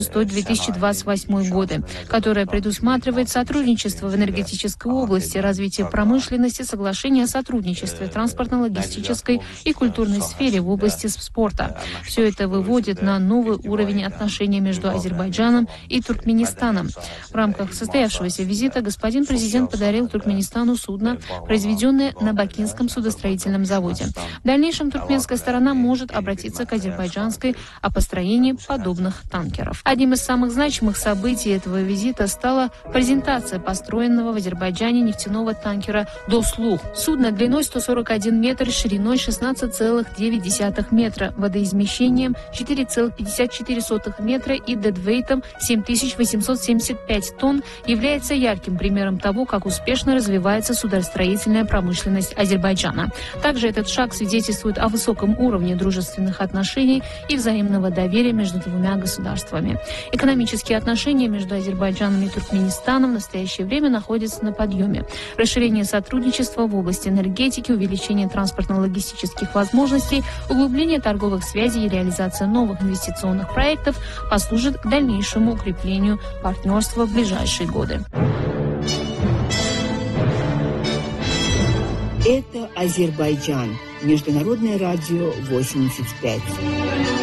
2028 годы, которая предусматривает сотрудничество в энергетической области, развитие промышленности, соглашение о сотрудничестве в транспортно-логистической и культурной сфере в области спорта. Все это выводит на новый уровень отношений между Азербайджаном и Туркменистаном. В рамках состоявшегося визита господин президент подарил Туркменистану судно, произведенное на Бакинском судостроительном заводе. В дальнейшем туркменская сторона может обратиться к азербайджанской о построении подобных танкеров. Одним из самых значимых событий этого визита стала презентация построенного в Азербайджане нефтяного танкера «Дослух». Судно длиной 141 метр, шириной 16,9 метра, водоизмещением 4,54 метра и дедвейтом 7875 тонн является ярким примером того, как успешно развивается судостроительная промышленность Азербайджана. Также этот шаг свидетельствует о высоком уровне дружественных отношений и взаимного доверия между двумя государствами. Экономические отношения между Азербайджаном и Туркменистаном в настоящее время находятся на подъеме. Расширение сотрудничества в области энергетики, увеличение транспортно-логистических возможностей, углубление торговых связей и реализация новых инвестиционных проектов послужит к дальнейшему укреплению партнерства в ближайшие годы. Это Азербайджан. Международное радио 85.